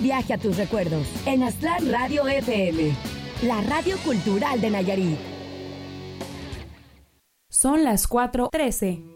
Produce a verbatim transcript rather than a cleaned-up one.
Viaje a tus recuerdos en Aztlán Radio F M, la radio cultural de Nayarit. Son las cuatro trece.